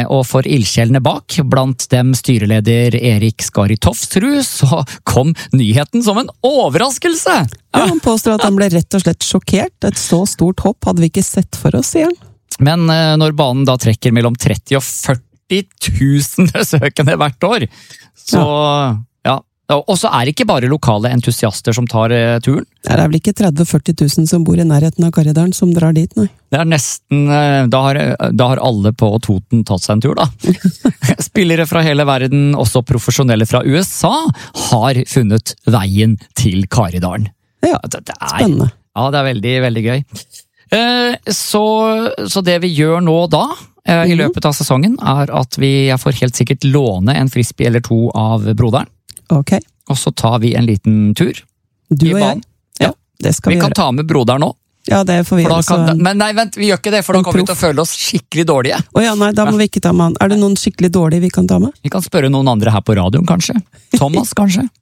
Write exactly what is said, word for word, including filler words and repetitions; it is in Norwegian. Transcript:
og for ildsjelene bak, blant dem styreleder Erik Skari Tofsrud, så kom nyheten som en overraskelse! Ja, han påstår at han ble rett og slett sjokkert. Et så stort hopp hadde vi ikke sett for oss, sier han. Men når banen da trekker mellom tretti og førti tusen besøkende hvert år, så ja. ja. Og så er det ikke bare lokale entusiaster som tar turen. Det er vel ikke tretti til førti tusen som bor i nærheten av Karridalen som drar dit, nei. Det er nesten, da har, da har alle på Toten tatt seg en tur da. Spillere fra hele verden, også profesjonelle fra U S A, har funnet veien til Karridalen. Ja, det, det er, spennende. Ja, det er veldig, veldig gøy. Så, så det vi gjør nå da, i løpet av sesongen, er at vi jeg får helt sikkert låne en frisbee eller to av broderen. Ok. Og så tar vi en liten tur. Du og jeg? Ja, det skal vi, vi gjøre. Vi kan ta med broderen nå. Ja, det får vi gjøre. Kan, men nei, vent, vi gjør ikke det, for da kommer vi til å føle oss skikkelig dårlige. Åja, nei, da må vi ikke ta med han. Er det noen skikkelig dårlige vi kan ta med? Vi kan spørre noen andre her på radioen, kanskje. Thomas, kanskje?